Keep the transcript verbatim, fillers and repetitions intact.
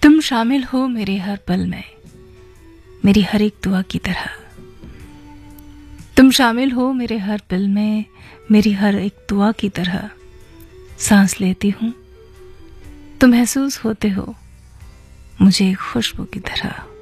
तुम शामिल हो मेरे हर पल में, मेरी हर एक दुआ की तरह। तुम शामिल हो मेरे हर पल में, मेरी हर एक दुआ की तरह। सांस लेती हूँ तो महसूस होते हो मुझे एक खुशबू की तरह।